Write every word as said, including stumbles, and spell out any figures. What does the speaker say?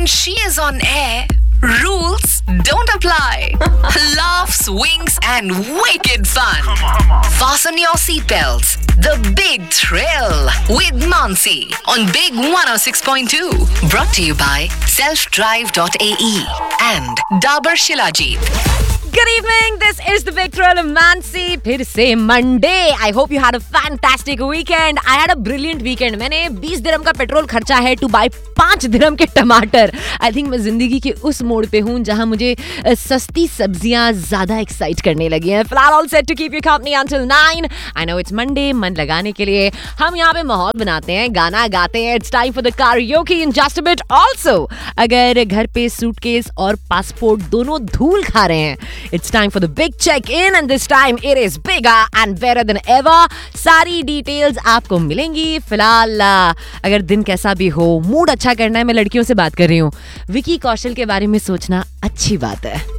when she is on air, rules don't apply. Laughs, winks, and wicked fun. Fasten your seatbelts. The big thrill with Mansi on Big one oh six point two. Brought to you by self drive dot a e and Dabur Shilajit. Good evening, this is the Big Thrill of Mansi. फिर से Monday. I hope you had a fantastic weekend. I had a brilliant weekend. मैंने बीस दिरहम का petrol खर्चा है to buy पाँच दिरहम के टमाटर. I think मैं जिंदगी के उस मोड़ पे हूँ जहाँ मुझे सस्ती सब्जियाँ ज्यादा एक्साइट करने लगी हैं. फिलहाल all set to keep you company until nine. I know it's Monday. मन लगाने के लिए हम यहाँ पे माहौल बनाते हैं, गाना गाते हैं. It's time for the karaoke in just a bit. Also, अगर घर पे सूटकेस और पासपोर्ट दोनों धूल खा रहे हैं, it's time for the big check-in and this time it is bigger and better than ever. सारी डिटेल्स आपको मिलेंगी. फिलहाल अगर दिन कैसा भी हो, मूड अच्छा करना है, मैं लड़कियों से बात कर रही हूँ. विकी कौशल के बारे में सोचना अच्छी बात है.